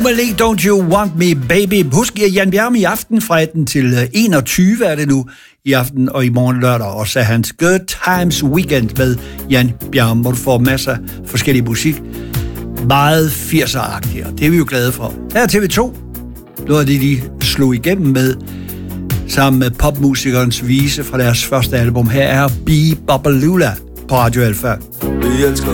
Malé, Don't You Want Me Baby. Husk Jan Bjerme i aften fra 18 til 21 er det nu i aften og i morgen lørdag. Og så hans Good Times Weekend med Jan Bjerme, hvor du får masser af forskellig musik. Meget 80'er-agtigt, og det er vi jo glade for. Her er TV2. Noget af det, de slog igennem med, sammen med popmusikernes vise fra deres første album. Her er Be Bobbalula på Radio Alfa.